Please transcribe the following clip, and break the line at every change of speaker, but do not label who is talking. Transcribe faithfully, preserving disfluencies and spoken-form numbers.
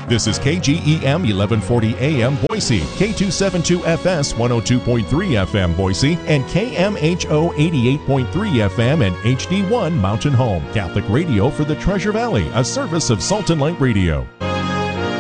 This is K G E M eleven forty A M Boise, K two seventy-two F S one oh two point three F M Boise, and K M H O eighty-eight point three F M and H D one Mountain Home. Catholic radio for the Treasure Valley, a service of Salt and Light Radio.